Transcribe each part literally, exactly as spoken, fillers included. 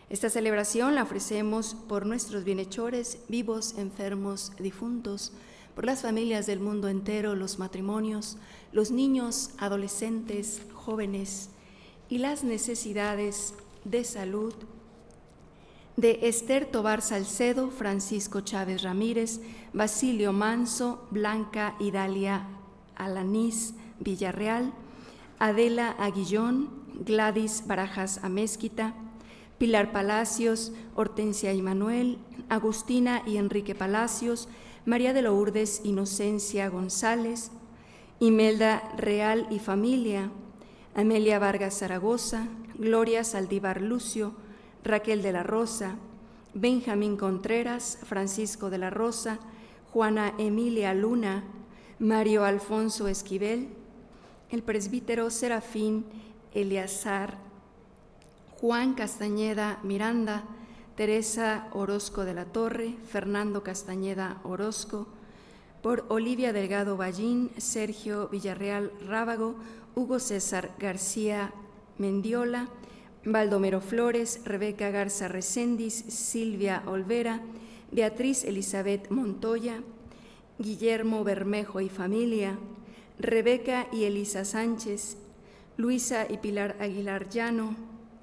Esta celebración la ofrecemos por nuestros bienhechores, vivos, enfermos, difuntos, por las familias del mundo entero, los matrimonios, los niños, adolescentes, jóvenes y las necesidades de salud de Esther Tobar Salcedo, Francisco Chávez Ramírez, Basilio Manso, Blanca Idalia Alanís Villarreal, Adela Aguillón, Gladys Barajas Amézquita, Pilar Palacios, Hortensia y Manuel, Agustina y Enrique Palacios, María de Lourdes Inocencia González, Imelda Real y familia, Amelia Vargas Zaragoza, Gloria Saldívar Lucio, Raquel de la Rosa, Benjamín Contreras, Francisco de la Rosa, Juana Emilia Luna, Mario Alfonso Esquivel, el presbítero Serafín Eleazar, Juan Castañeda Miranda, Teresa Orozco de la Torre, Fernando Castañeda Orozco, por Olivia Delgado Ballín, Sergio Villarreal Rábago, Hugo César García Mendiola, Baldomero Flores, Rebeca Garza Recendis, Silvia Olvera, Beatriz Elizabeth Montoya, Guillermo Bermejo y familia, Rebeca y Elisa Sánchez, Luisa y Pilar Aguilar Llano,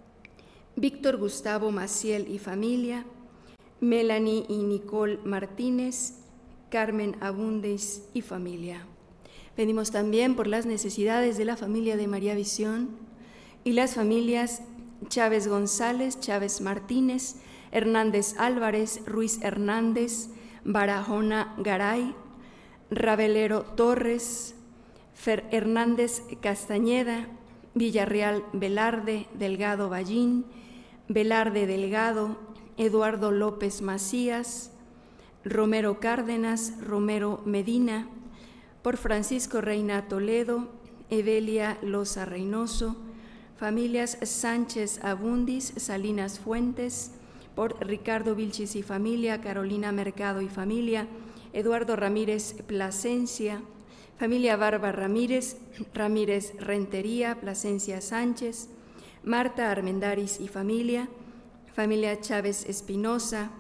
Víctor Gustavo Maciel y familia, Melanie y Nicole Martínez, Carmen Abundes y familia. Pedimos también por las necesidades de la familia de María Visión y las familias Chávez González, Chávez Martínez, Hernández Álvarez, Ruiz Hernández, Barahona Garay, Rabelero Torres, Fer Hernández Castañeda, Villarreal Velarde, Delgado Ballín, Velarde Delgado, Eduardo López Macías, Romero Cárdenas, Romero Medina, por Francisco Reina Toledo, Evelia Loza Reynoso, familias Sánchez Abundis, Salinas Fuentes, por Ricardo Vilchis y familia, Carolina Mercado y familia, Eduardo Ramírez Plasencia, familia Barba Ramírez, Ramírez Rentería, Plasencia Sánchez, Marta Armendáriz y familia, familia Chávez Espinosa,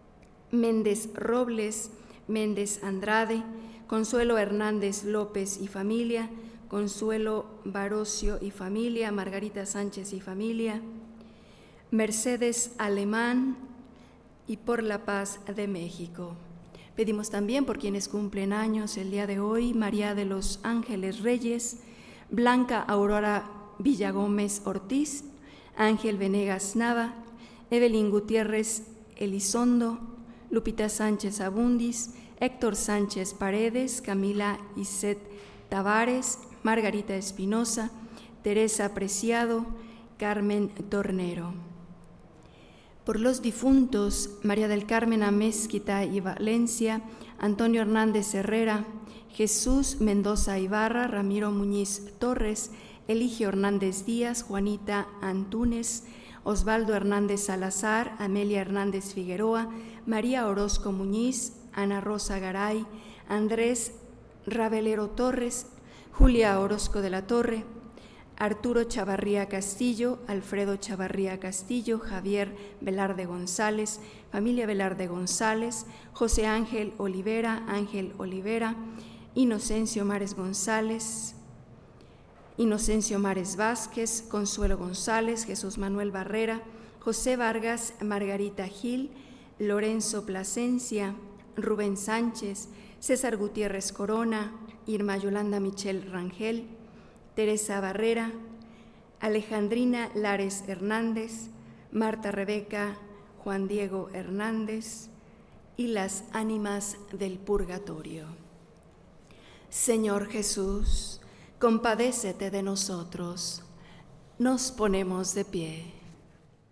Méndez Robles, Méndez Andrade, Consuelo Hernández López y familia, Consuelo Barocio y familia, Margarita Sánchez y familia, Mercedes Alemán y por la paz de México. Pedimos también por quienes cumplen años el día de hoy, María de los Ángeles Reyes, Blanca Aurora Villagómez Ortiz, Ángel Venegas Nava, Evelyn Gutiérrez Elizondo, Lupita Sánchez Abundis, Héctor Sánchez Paredes, Camila Iset Tavares, Margarita Espinosa, Teresa Preciado, Carmen Tornero. Por los difuntos, María del Carmen Amézquita y Valencia, Antonio Hernández Herrera, Jesús Mendoza Ibarra, Ramiro Muñiz Torres, Eligio Hernández Díaz, Juanita Antúnez, Osvaldo Hernández Salazar, Amelia Hernández Figueroa, María Orozco Muñiz, Ana Rosa Garay, Andrés Rabelero Torres, Julia Orozco de la Torre, Arturo Chavarría Castillo, Alfredo Chavarría Castillo, Javier Velarde González, familia Velarde González, José Ángel Olivera, Ángel Olivera, Inocencio Mares González, Inocencio Mares Vázquez, Consuelo González, Jesús Manuel Barrera, José Vargas, Margarita Gil, Lorenzo Plasencia, Rubén Sánchez, César Gutiérrez Corona, Irma Yolanda Michel Rangel, Teresa Barrera, Alejandrina Lares Hernández, Marta Rebeca, Juan Diego Hernández y las ánimas del purgatorio. Señor Jesús, compadécete de nosotros. Nos ponemos de pie.